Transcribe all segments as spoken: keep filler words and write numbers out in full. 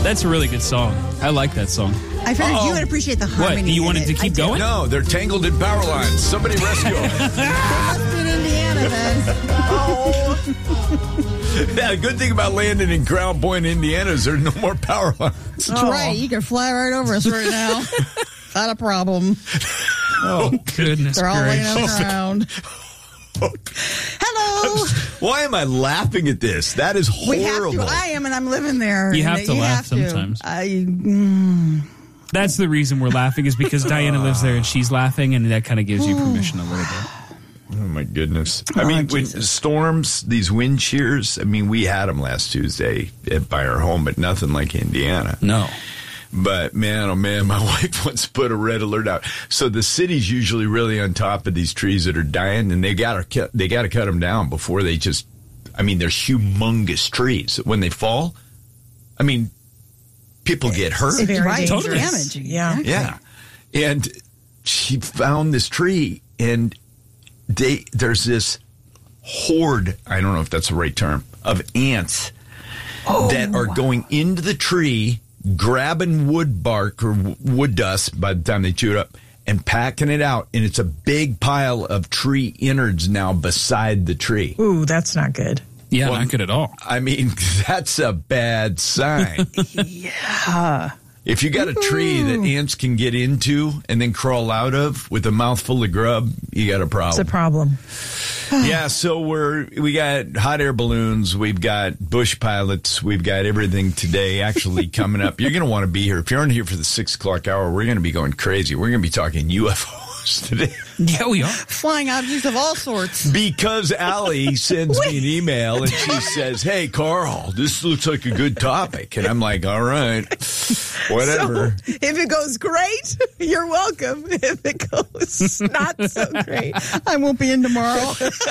That's a really good song. I like that song. I figured Uh-oh. you would appreciate the harmony. What? You in wanted it. to keep I going? No, they're tangled in power lines. Somebody rescue them. They must be in Indiana then. Oh. Yeah, the good thing about landing in Crown Point, Indiana is there's no more power lines. That's right. You can fly right over us right now. Not a problem. Oh, goodness They're all laying gracious. on the ground. Hello. Why am I laughing at this? That is We have horrible. to. I am, and I'm living there. You and have to laugh have to. sometimes. I, mm, That's the reason we're laughing is because Diana lives there and she's laughing, and that kind of gives you permission a little bit. Oh, my goodness. I Oh, mean, when Jesus. storms, these wind shears, I mean, we had them last Tuesday at, by our home, but nothing like Indiana. No. But, man, oh, man, my wife wants to put a red alert out. So the city's usually really on top of these trees that are dying, and they got to they got to cut them down before they just, I mean, they're humongous trees. When they fall, I mean, people get hurt. it's Very right. dangerous. It's damaging. Yeah. Yeah. And she found this tree, and they there's this horde, I don't know if that's the right term, of ants that are going into the tree, grabbing wood bark or w- wood dust by the time they chew it up, and packing it out. And it's a big pile of tree innards now beside the tree. Ooh, that's not good. Yeah, Well, not good at all. I mean, that's a bad sign. Yeah. If you got a tree that ants can get into and then crawl out of with a mouthful of grub, you got a It's a problem. problem. Yeah, so we're we got hot air balloons, we've got bush pilots, we've got everything today actually coming up. You're going to want to be here. If you're on here for the six o'clock hour, we're going to be going crazy. We're going to be talking U F Os today. Yeah, we are. Flying objects of all sorts. Because Allie sends me an email and she says, "Hey, Carl, this looks like a good topic." And I'm like, all right, whatever. So, if it goes great, you're welcome. If it goes not so great, I won't be in tomorrow.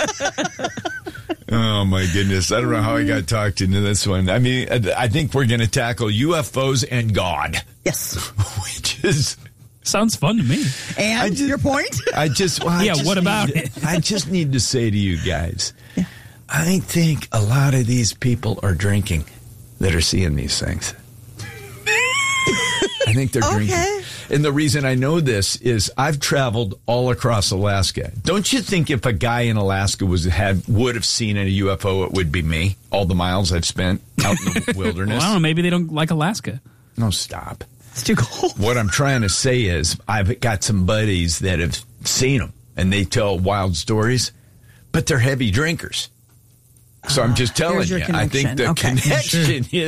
Oh, my goodness. I don't know how I got talked into this one. I mean, I think we're going to tackle U F Os and God, Yes. which is... Sounds fun to me. And I just- your point? I just, well, I Yeah, just what about need it? to- I just need to say to you guys, I think a lot of these people are drinking that are seeing these things. I think they're Okay. drinking. And the reason I know this is I've traveled all across Alaska. Don't you think if a guy in Alaska was had would have seen a U F O, it would be me? All the miles I've spent out in the wilderness. Well, I don't know. Maybe they don't like Alaska. No, stop. It's too cold. What I'm trying to say is I've got some buddies that have seen them, and they tell wild stories, but they're heavy drinkers. So I'm just telling Here's your you, I think connection. the Okay. connection is